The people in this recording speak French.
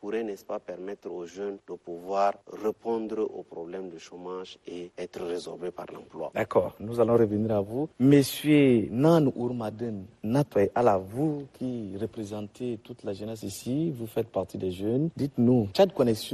pourrait, n'est-ce pas, permettre aux jeunes de pouvoir répondre aux problèmes de chômage et être résorbés par l'emploi. D'accord, nous allons revenir à vous. Monsieur Nan Ourmaden Natwe, alors vous qui représentez toute la jeunesse ici, vous faites partie des jeunes, dites-nous, Tchad Connexion